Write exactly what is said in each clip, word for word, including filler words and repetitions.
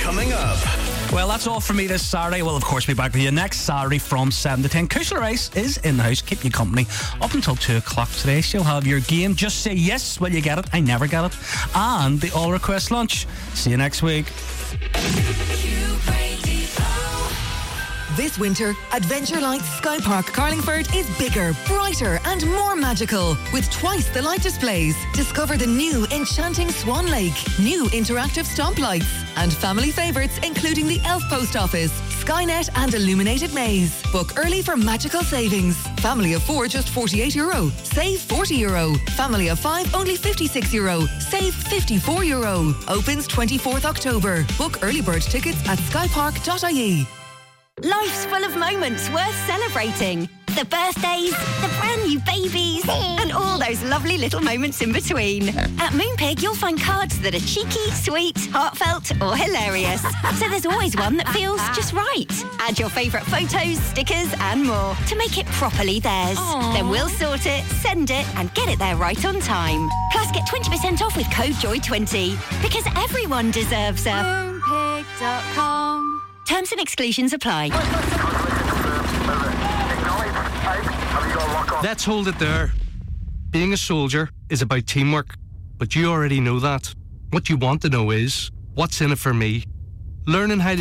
coming up. Well, that's all from me this Saturday. We'll, of course, be back with you next Saturday from seven to ten. Kushler Rice is in the house, keep you company up until two o'clock today. She'll have your game. Just say yes when you get it. I never get it. And the All Request Lunch. See you next week. This winter, Adventure Lights Sky Park Carlingford is bigger, brighter and more magical with twice the light displays. Discover the new enchanting Swan Lake, new interactive stomp lights and family favourites including the Elf Post Office, Skynet and Illuminated Maze. Book early for magical savings. Family of four just forty-eight euro. Save forty euro. Family of five only fifty-six euro. Save fifty-four euro. Opens twenty-fourth October. Book early bird tickets at skypark dot I E. Life's full of moments worth celebrating. The birthdays, the brand new babies, and all those lovely little moments in between. At Moonpig, you'll find cards that are cheeky, sweet, heartfelt, or hilarious. So there's always one that feels just right. Add your favourite photos, stickers, and more to make it properly theirs. Aww. Then we'll sort it, send it, and get it there right on time. Plus, get twenty percent off with code joy twenty. Because everyone deserves a moonpig dot com. Terms and exclusions apply. Let's hold it there. Being a soldier is about teamwork, but you already know that. What you want to know is, what's in it for me? Learning how to,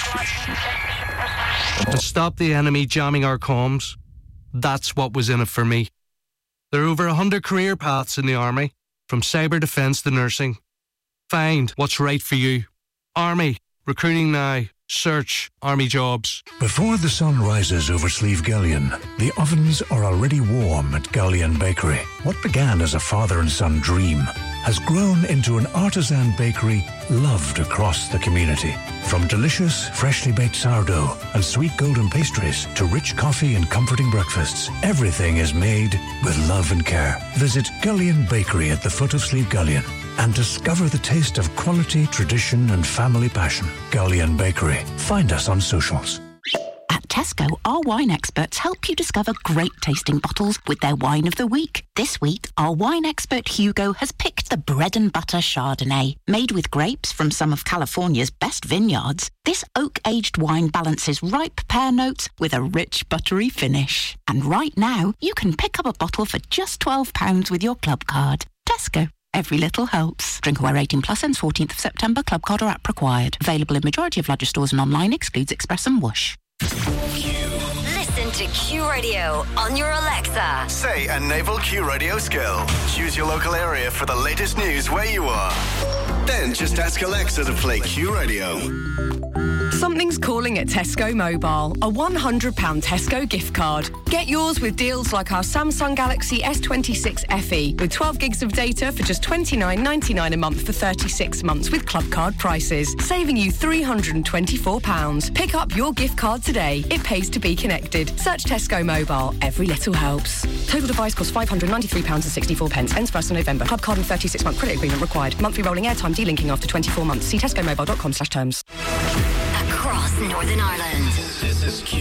to stop the enemy jamming our comms. That's what was in it for me. There are over a hundred career paths in the Army, from cyber defence to nursing. Find what's right for you. Army, recruiting now. Search Army Jobs. Before the sun rises over Slieve Gullion, the ovens are already warm at Gullion Bakery. What began as a father and son dream has grown into an artisan bakery loved across the community. From delicious, freshly baked sourdough and sweet golden pastries to rich coffee and comforting breakfasts, everything is made with love and care. Visit Gullion Bakery at the foot of Slieve Gullion and discover the taste of quality, tradition and family passion. Gullion Bakery. Find us on socials. At Tesco, our wine experts help you discover great tasting bottles with their wine of the week. This week, our wine expert Hugo has picked the bread and butter Chardonnay. Made with grapes from some of California's best vineyards, this oak-aged wine balances ripe pear notes with a rich buttery finish. And right now, you can pick up a bottle for just twelve pounds with your club card. Tesco. Every little helps. Drinkaware eighteen plus ends fourteenth of September. Club card or app required. Available in majority of Lodger stores and online. Excludes Express and Whoosh. Listen to Q Radio on your Alexa. Say a Naval Q Radio skill. Choose your local area for the latest news where you are. Then just ask Alexa to play Q Radio. Something's calling at Tesco Mobile. A one hundred pounds Tesco gift card. Get yours with deals like our Samsung Galaxy S twenty-six F E with twelve gigs of data for just twenty-nine ninety-nine a month for thirty-six months with club card prices, saving you three hundred twenty-four pounds. Pick up your gift card today. It pays to be connected. Search Tesco Mobile. Every little helps. Total device costs five hundred ninety-three pounds sixty-four. Ends first of November. Club card and thirty-six month credit agreement required. Monthly rolling airtime delinking after twenty-four months. See tesco mobile dot com slash terms. Across Northern Ireland. This is Q.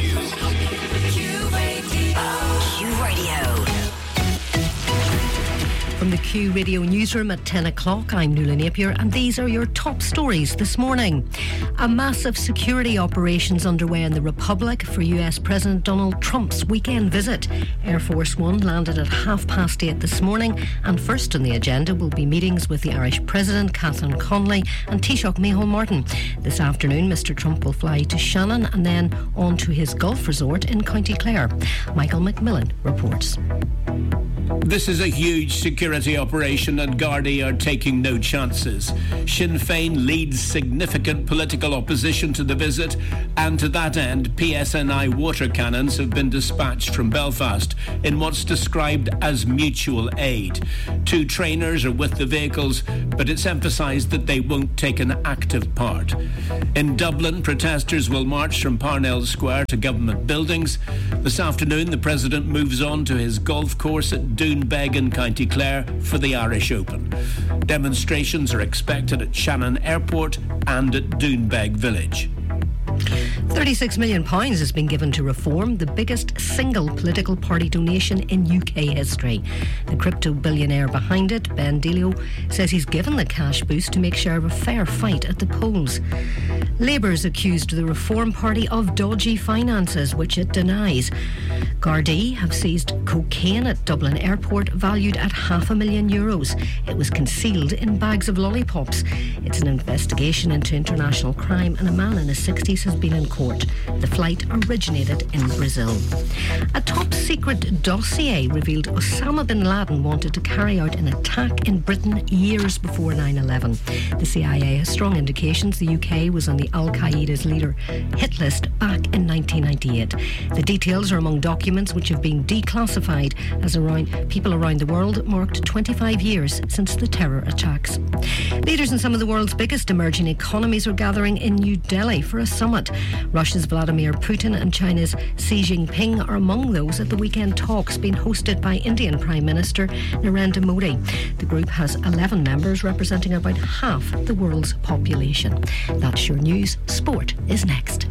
Q Radio. Q Radio. From the Q Radio newsroom at ten o'clock, I'm Nuala Napier, and these are your top stories this morning. A massive security operations underway in the Republic for U S President Donald Trump's weekend visit. Air Force One landed at half past eight this morning, and first on the agenda will be meetings with the Irish President, Catherine Connolly, and Taoiseach Micheál Martin. This afternoon, Mr Trump will fly to Shannon and then on to his golf resort in County Clare. Michael McMillan reports. This is a huge security operation and Gardaí are taking no chances. Sinn Féin leads significant political opposition to the visit, and to that end, P S N I water cannons have been dispatched from Belfast in what's described as mutual aid. Two trainers are with the vehicles, but it's emphasised that they won't take an active part. In Dublin, protesters will march from Parnell Square to government buildings. This afternoon, the President moves on to his golf course at Doonbeg in County Clare for the Irish Open. Demonstrations are expected at Shannon Airport and at Doonbeg Village. thirty-six million pounds has been given to Reform, the biggest single political party donation in U K history. The crypto billionaire behind it, Ben Delio, says he's given the cash boost to make sure of a fair fight at the polls. Labour's accused the Reform Party of dodgy finances, which it denies. Gardaí have seized cocaine at Dublin Airport valued at half a million euros. It was concealed in bags of lollipops. It's an investigation into international crime, and a man in his sixties has been in court. The flight originated in Brazil. A top secret dossier revealed Osama bin Laden wanted to carry out an attack in Britain years before nine eleven. The C I A has strong indications the U K was on the Al-Qaeda's leader hit list back in nineteen ninety-eight. The details are among documents which have been declassified as around people around the world marked twenty-five years since the terror attacks. Leaders in some of the world's biggest emerging economies are gathering in New Delhi for a summit. Russia's Vladimir Putin and China's Xi Jinping are among those at the weekend talks being hosted by Indian Prime Minister Narendra Modi. The group has eleven members representing about half the world's population. That's your news. Sport is next.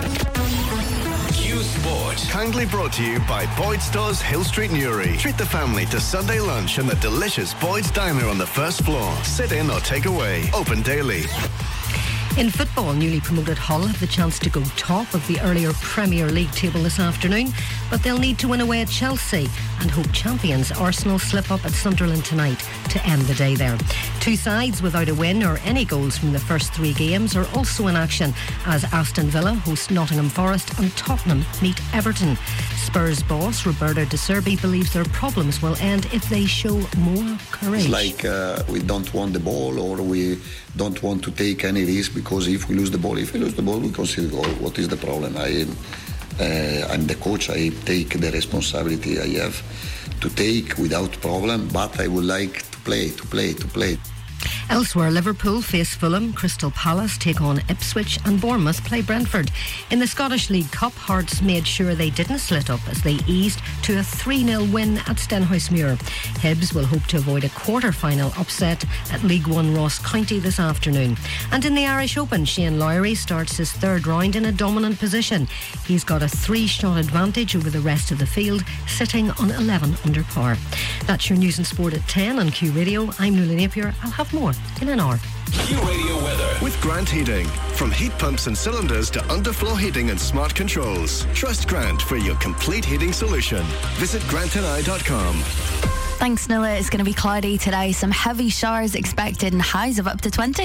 Q Sport. Kindly brought to you by Boyd's Stores Hill Street Newry. Treat the family to Sunday lunch in the delicious Boyd's Diner on the first floor. Sit in or take away. Open daily. In football, newly promoted Hull have the chance to go top of the earlier Premier League table this afternoon, but they'll need to win away at Chelsea and hope champions Arsenal slip up at Sunderland tonight to end the day there. Two sides without a win or any goals from the first three games are also in action as Aston Villa host Nottingham Forest and Tottenham meet Everton. Spurs boss Roberto De Zerbi believes their problems will end if they show more courage. It's like uh, we don't want the ball, or we don't want to take any risk, because if we lose the ball, if we lose the ball, we concede goal. What is the problem? I, uh, I'm the coach. I take the responsibility I have to take without problem, but I would like to play, to play, to play. Elsewhere, Liverpool face Fulham, Crystal Palace take on Ipswich and Bournemouth play Brentford. In the Scottish League Cup, Hearts made sure they didn't slit up as they eased to a three nil win at Stenhousemuir. Hibs will hope to avoid a quarter-final upset at League One Ross County this afternoon. And in the Irish Open, Shane Lowry starts his third round in a dominant position. He's got a three-shot advantage over the rest of the field, sitting on eleven under par. That's your news and sport at ten on Q Radio. I'm Nuala Napier. I'll have more in an hour. Q Radio weather with Grant Heating. From heat pumps and cylinders to underfloor heating and smart controls. Trust Grant for your complete heating solution. Visit grant and i dot com. Thanks, Nuala. It's going to be cloudy today. Some heavy showers expected and highs of up to twenty.